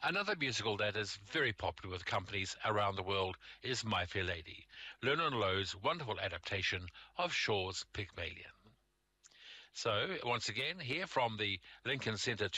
Another musical that is very popular with companies around the world is My Fair Lady, Lerner and Lowe's wonderful adaptation of Shaw's Pygmalion. So, once again, here from the Lincoln Center